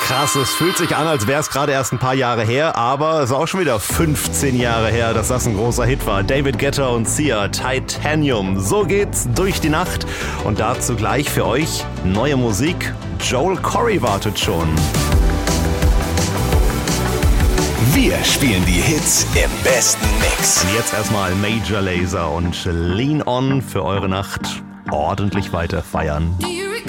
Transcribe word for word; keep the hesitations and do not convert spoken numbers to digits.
Krass, es fühlt sich an, als wäre es gerade erst ein paar Jahre her, aber es ist auch schon wieder fünfzehn Jahre her, dass das ein großer Hit war. David Guetta und Sia, Titanium. So geht's durch die Nacht. Und dazu gleich für euch neue Musik. Joel Corry wartet schon. Wir spielen die Hits im besten Mix. Jetzt erstmal Major Lazer und Lean On für eure Nacht ordentlich weiter feiern.